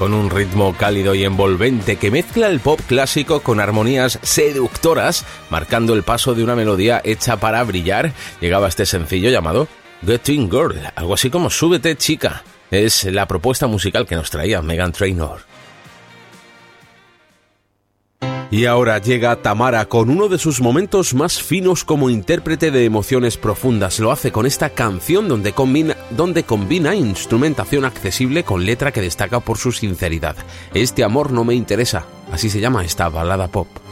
con un ritmo cálido y envolvente que mezcla el pop clásico con armonías seductoras, marcando el paso de una melodía hecha para brillar, llegaba este sencillo llamado Getting Girl, algo así como Súbete chica. Es la propuesta musical que nos traía Meghan Trainor. Y ahora llega Tamara con uno de sus momentos más finos como intérprete de emociones profundas. Lo hace con esta canción donde combina instrumentación accesible con letra que destaca por su sinceridad. Este amor no me interesa, así se llama esta balada pop.